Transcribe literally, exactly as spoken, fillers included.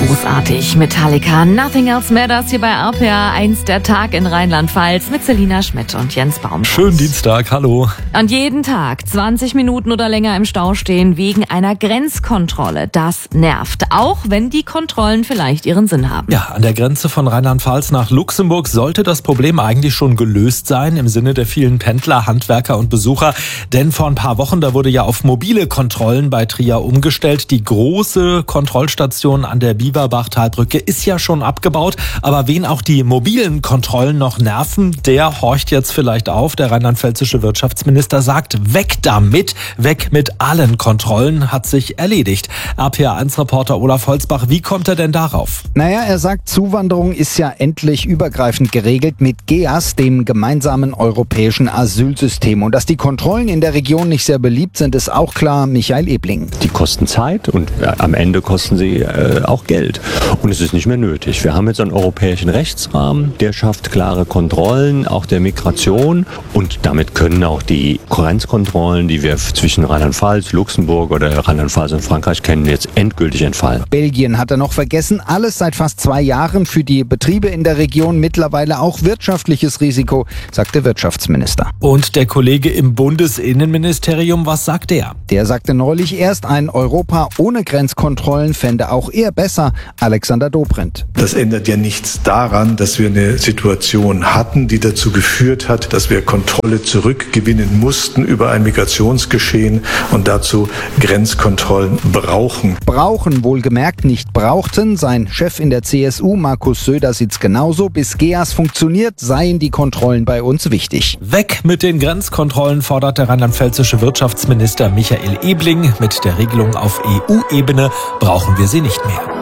großartig. Metallica, Nothing Else Matters hier bei R P R eins, der Tag in Rheinland-Pfalz mit Selina Schmidt und Jens Baum. Schönen Dienstag, hallo. Und jeden Tag zwanzig Minuten oder länger im Stau stehen wegen einer Grenzkontrolle. Das nervt, auch wenn die Kontrollen vielleicht ihren Sinn haben. Ja, an der Grenze von Rheinland-Pfalz nach Luxemburg sollte das Problem eigentlich schon gelöst sein, im Sinne der vielen Pendler, Handwerker und Besucher. Denn vor ein paar Wochen, da wurde ja auf mobile Kontrollen bei Trier umgestellt. Die große Kontrollstation an der Bieberbach-Talbrücke ist ja schon abgebaut. Aber wen auch die mobilen Kontrollen noch nerven, der horcht jetzt vielleicht auf. Der rheinland-pfälzische Wirtschaftsminister sagt, weg damit, weg mit allen Kontrollen, hat sich erledigt. R P R eins Reporter Olaf Holzbach, wie kommt er denn darauf? Naja, er sagt, Zuwanderung ist ja endlich übergreifend geregelt mit G E A S, dem gemeinsamen europäischen Asylsystem. Und dass die Kontrollen in der Region nicht sehr beliebt sind, ist auch klar. Michael Ebling. Die kosten Zeit und äh, am Ende kosten sie äh, auch Geld. Und es ist nicht mehr nötig. Wir haben jetzt einen europäischen Rechtsrahmen, der schafft klare Kontrollen, auch der Migration. Und damit können auch die Grenzkontrollen, die wir zwischen Rheinland-Pfalz, Luxemburg oder Rheinland-Pfalz und Frankreich kennen, jetzt endgültig entfallen. Belgien hat er noch vergessen. Alles seit fast zwei Jahren für die Betriebe in der Region, mittlerweile auch wirtschaftliches Risiko, sagt der Wirtschaftsminister. Und der Kollege im Bundesinnenministerium, was sagt er? Der sagte neulich erst, ein Europa ohne Grenzkontrollen fände auch er besser. Alexander Dobrindt. Das ändert ja nichts daran, dass wir eine Situation hatten, die dazu geführt hat, dass wir Kontrolle zurückgewinnen mussten über ein Migrationsgeschehen und dazu Grenzkontrollen brauchen. Brauchen, wohlgemerkt, nicht brauchten. Sein Chef in der C S U, Markus Söder, sieht's genauso. Bis G E A S funktioniert, seien die Kontrollen bei uns wichtig. Weg mit den Grenzkontrollen, fordert der rheinland-pfälzische Wirtschaftsminister Michael Ebling. Mit der Regelung auf E U-Ebene brauchen wir sie nicht mehr.